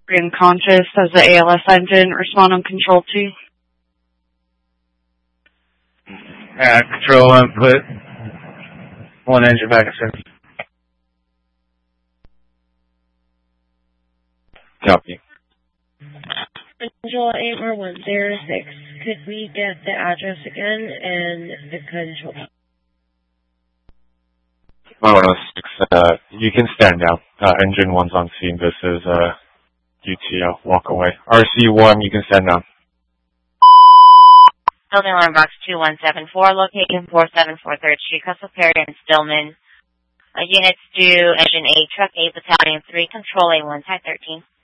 Unconscious as the ALS engine. Respond on control 2. Control input. 1 engine back in. Copy. Control 8106. Could we get the address again and the control? 106. You can stand now. Engine 1's on scene. This is UTO. Walk away. RC1, you can stand now. Building alarm box 2174, locating 474 3rd Street, Castle Perry and Stillman. Units due Engine 8, Truck 8, Battalion 3, Control A1, Type 13.